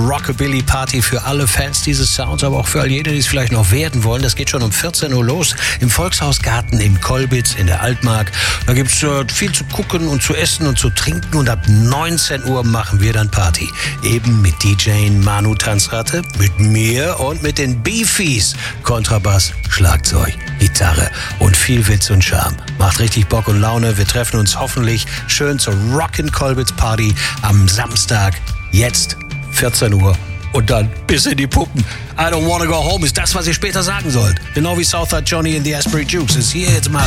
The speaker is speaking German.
Rockabilly-Party für alle Fans dieses Sounds, aber auch für all jene, die es vielleicht noch werden wollen. Das geht schon um 14 Uhr los im Volkshausgarten in Kolbitz in der Altmark. Da gibt's viel zu gucken und zu essen und zu trinken und ab 19 Uhr machen wir dann Party. Eben mit DJ Manu Tanzratte, mit mir und mit den Beefies. Kontrabass, Schlagzeug, Gitarre und viel Witz und Charme. Macht richtig Bock und Laune. Wir treffen uns hoffentlich schön zur Rockin' Kolbitz Party am Samstag, jetzt 14 Uhr und dann bis in die Puppen. I don't wanna go home ist das, was ihr später sagen sollt. Genau wie Southside Johnny in the Asbury Jukes ist hier jetzt mal